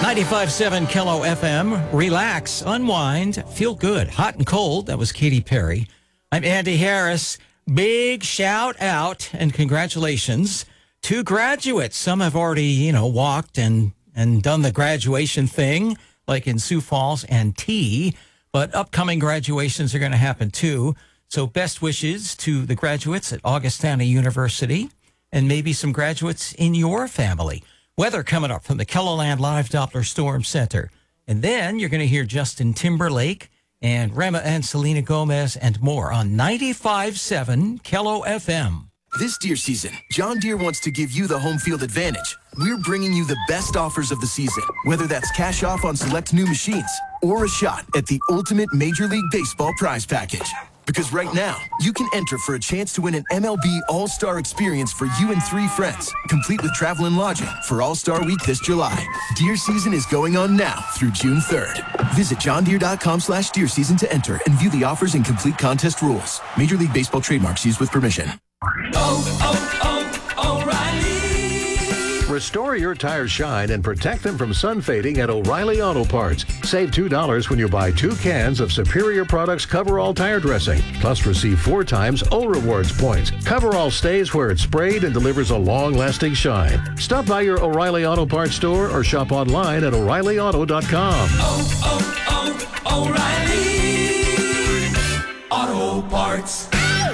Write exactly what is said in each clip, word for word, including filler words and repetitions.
ninety-five point seven Kelo F M. Relax, unwind, feel good. Hot and cold. That was Katy Perry. I'm Andy Harris. Big shout out and congratulations to graduates. Some have already, you know, walked and, and done the graduation thing, like in Sioux Falls and T. But upcoming graduations are going to happen too. So best wishes to the graduates at Augustana University and maybe some graduates in your family. Weather coming up from the KELOLAND Live Doppler Storm Center. And then you're going to hear Justin Timberlake and Rema and Selena Gomez and more on ninety-five point seven Kelo F M. This deer season, John Deere wants to give you the home field advantage. We're bringing you the best offers of the season, whether that's cash off on select new machines or a shot at the ultimate Major League Baseball prize package. Because right now, you can enter for a chance to win an M L B All-Star experience for you and three friends, complete with travel and lodging for All-Star Week this July. Deer season is going on now through June third. Visit johndeere.com slash deer season to enter and view the offers and complete contest rules. Major League Baseball trademarks used with permission. Oh, oh, oh, O'Reilly. Restore your tires shine and protect them from sun fading at O'Reilly Auto Parts. Save two dollars when you buy two cans of Superior Products Coverall Tire Dressing. Plus receive four times O Rewards points. Coverall stays where it's sprayed and delivers a long-lasting shine. Stop by your O'Reilly Auto Parts store or shop online at O'Reilly Auto dot com. Oh, oh, oh, O'Reilly Auto Parts.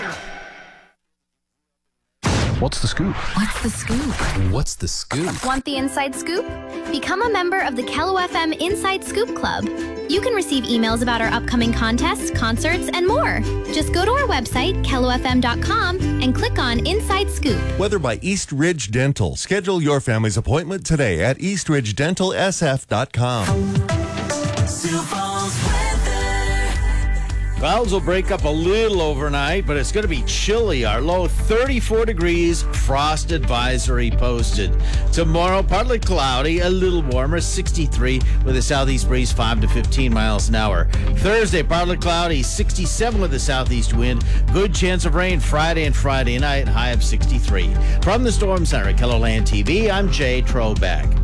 What's the scoop? What's the scoop? What's the scoop? Want the inside scoop? Become a member of the Kelo F M Inside Scoop Club. You can receive emails about our upcoming contests, concerts, and more. Just go to our website, kelo f m dot com, and click on Inside Scoop. Weather by East Ridge Dental. Schedule your family's appointment today at east ridge dental s f dot com. Sioux Falls weather. Clouds will break up a little overnight, but it's going to be chilly. Our low thirty-four degrees, frost advisory posted. Tomorrow, partly cloudy, a little warmer, sixty-three with a southeast breeze five to fifteen miles an hour. Thursday, partly cloudy, sixty-seven with a southeast wind. Good chance of rain Friday and Friday night, high of sixty-three. From the Storm Center at KELOLAND T V, I'm Jay Trobeck.